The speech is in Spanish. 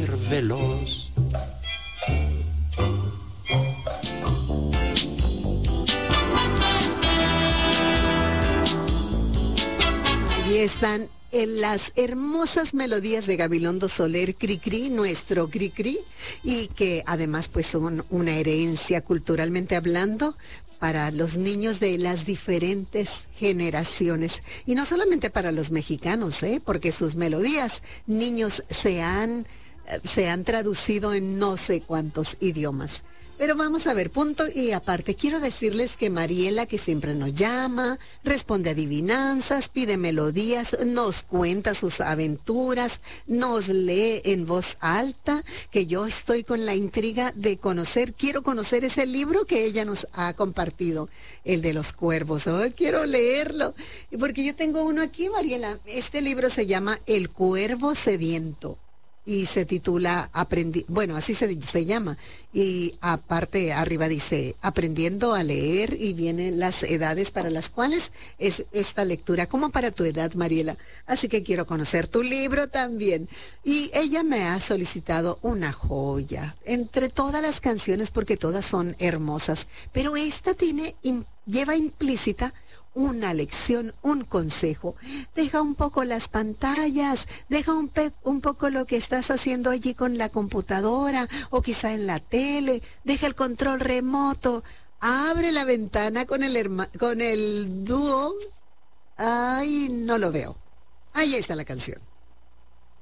ser veloz. Ahí están las hermosas melodías de Gabilondo Soler, Cricri, nuestro Cricri, y que además pues son una herencia culturalmente hablando para los niños de las diferentes generaciones. Y no solamente para los mexicanos, porque sus melodías, niños, se han traducido en no sé cuántos idiomas. Pero vamos a ver, punto y aparte, quiero decirles que Mariela, que siempre nos llama, responde adivinanzas, pide melodías, nos cuenta sus aventuras, nos lee en voz alta, que yo estoy con la intriga de quiero conocer ese libro que ella nos ha compartido, el de los cuervos. Oh, quiero leerlo, porque yo tengo uno aquí, Mariela. Este libro se llama El Cuervo Sediento. Y se titula así se llama. Y aparte, arriba dice, aprendiendo a leer, y vienen las edades para las cuales es esta lectura, como para tu edad, Mariela. Así que quiero conocer tu libro también. Y ella me ha solicitado una joya, entre todas las canciones, porque todas son hermosas. Pero esta lleva implícita una lección, un consejo. Deja un poco las pantallas, deja un poco lo que estás haciendo allí con la computadora o quizá en la tele, deja el control remoto, abre la ventana con el dúo. Ay, no lo veo. Ahí está la canción.